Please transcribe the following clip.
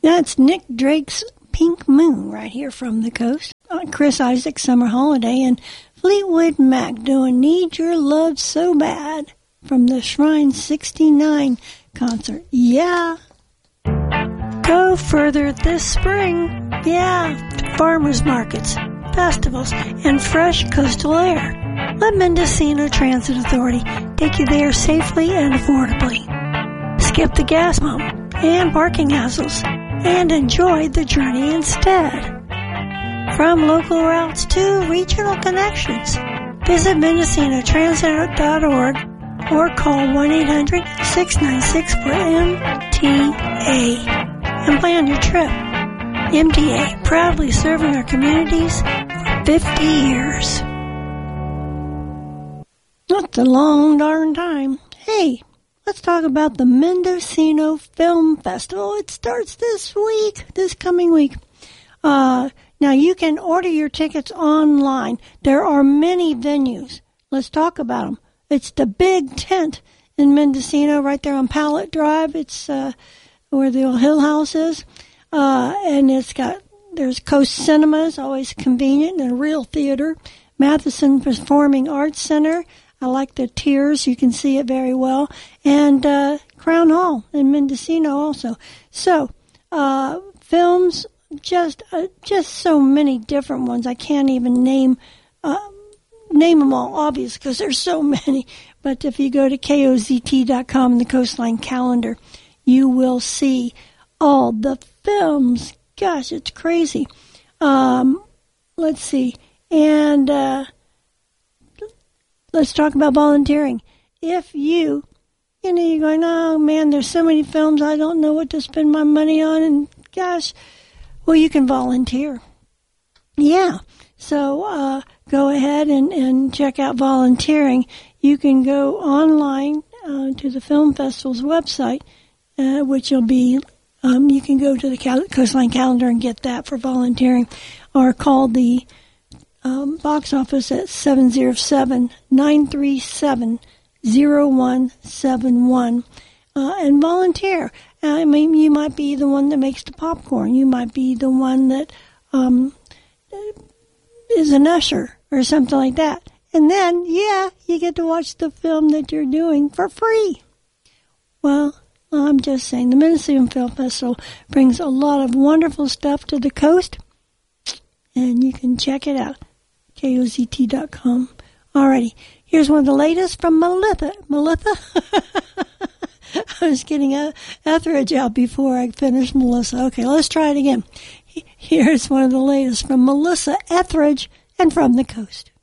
That's Nick Drake's Pink Moon right here from the coast. Chris Isaak, Summer Holiday, and Fleetwood Mac doing Need Your Love So Bad from the Shrine 69 concert. Yeah. Go further this spring. Yeah, to farmers markets, festivals, and fresh coastal air. Let Mendocino Transit Authority take you there safely and affordably. Skip the gas pump and parking hassles and enjoy the journey instead. From local routes to regional connections, visit MendocinoTransit.org or call 1-800-696-4MTA and plan your trip. MTA, proudly serving our communities for 50 years. That's a long darn time. Hey, let's talk about the Mendocino Film Festival. It starts this coming week. Now, you can order your tickets online. There are many venues. Let's talk about them. It's the Big Tent in Mendocino, right there on Pallet Drive. It's where the old Hill House is. And there's Coast Cinemas, always convenient, and a real theater. Matheson Performing Arts Center. I like the tiers. You can see it very well. And Crown Hall in Mendocino also. So, films, just so many different ones. I can't even name them all, obvious, because there's so many. But if you go to KOZT.com and the Coastline Calendar, you will see all the films. Gosh, it's crazy. Let's see. And let's talk about volunteering. If you're going, oh man, there's so many films, I don't know what to spend my money on, and gosh, well, you can volunteer. Yeah. So go ahead and check out volunteering. You can go online to the Film Festival's website, which will be, you can go to the Coastline Calendar and get that for volunteering, or call the box office at 707-937-0171 and volunteer. I mean, you might be the one that makes the popcorn. You might be the one that is an usher or something like that. And then, yeah, you get to watch the film that you're doing for free. Well, I'm just saying, the Mendocino Film Festival brings a lot of wonderful stuff to the coast, and you can check it out, KOZT.com. Alrighty, here's one of the latest from Melissa. I was getting Etheridge out before I finished Melissa. Okay, let's try it again. Here's one of the latest from Melissa Etheridge and from the coast.